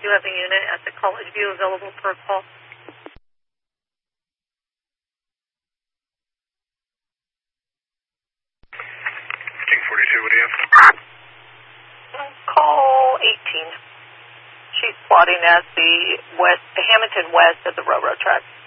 do have a unit at the College View available per call. King 42, what do you have? Call 18. She's plotting at the Hamilton West at the railroad tracks.